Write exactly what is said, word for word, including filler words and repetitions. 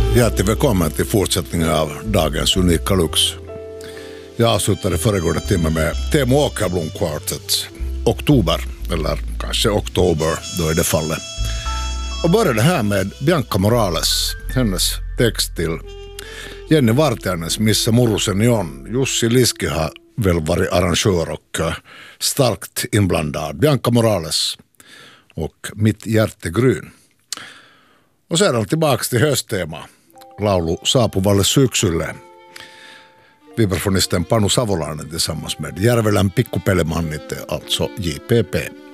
Hjärtligt välkommen till fortsättningen av dagens unika lux. Jag avslutade föregående timme med Teemu Åkerblom Quartet. Oktober, eller kanske oktober, då är det fallet. Och började här med Bianca Morales, hennes text till Jenny Vartiainens Missä Murusen on. Jussi Liski har väl varit arrangör och uh, starkt inblandad. Bianca Morales och Mitt hjärtegryn. Och sedan tillbaks till hösttema. Laulu saapuvalle syksylle. Vibrafonisten Panu Savolainen tillsammans med Järvelän Pikkupellemannit, alltså J P P.